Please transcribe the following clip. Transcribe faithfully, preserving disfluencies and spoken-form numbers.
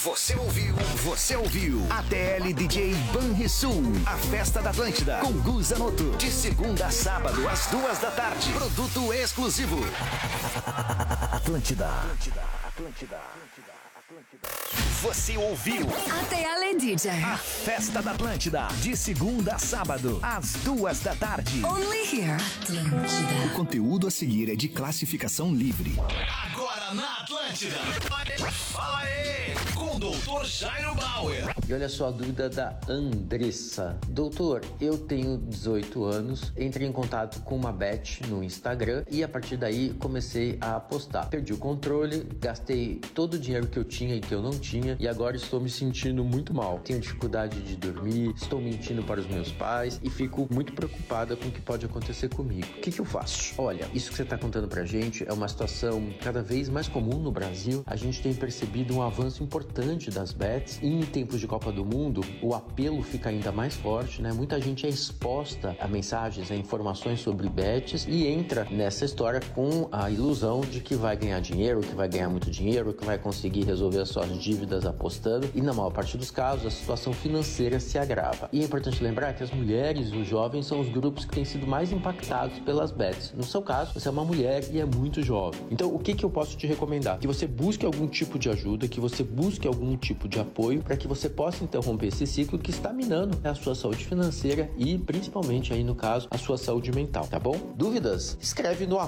Você ouviu, você ouviu A T L D J Banrisul, a festa da Atlântida, com Gu Zanotto, de segunda a sábado, às duas da tarde. Produto exclusivo. Atlântida. Atlântida, Atlântida, Atlântida, Atlântida. Você ouviu A T L D J, a festa da Atlântida, de segunda a sábado, às duas da tarde. Only here. Atlântida. O conteúdo a seguir é de classificação livre. Agora na Atlântida. Fala aí, com o doutor Jairo Bauer. E olha só a dúvida da Andressa. Doutor, eu tenho dezoito anos, entrei em contato com uma bet no Instagram e a partir daí comecei a apostar. Perdi o controle, gastei todo o dinheiro que eu tinha e que eu não tinha e agora estou me sentindo muito mal. Tenho dificuldade de dormir, estou mentindo para os meus pais e fico muito preocupada com o que pode acontecer comigo. O que que eu faço? Olha, isso que você está contando pra gente é uma situação cada vez mais comum no Brasil. A gente tem percebido um avanço importante das bets e em tempos de Copa do Mundo o apelo fica ainda mais forte, né? Muita gente é exposta a mensagens, a informações sobre bets e entra nessa história com a ilusão de que vai ganhar dinheiro, que vai ganhar muito dinheiro, que vai conseguir resolver as suas dívidas apostando e na maior parte dos casos a situação financeira se agrava. E é importante lembrar que as mulheres e os jovens são os grupos que têm sido mais impactados pelas bets. No seu caso, você é uma mulher e é muito jovem. Então, o que que eu posso te recomendar? Que você busque algum tipo de ajuda, que você busque algum tipo de apoio para que você possa interromper esse ciclo que está minando a sua saúde financeira e principalmente aí no caso a sua saúde mental, tá bom? Dúvidas? Escreve no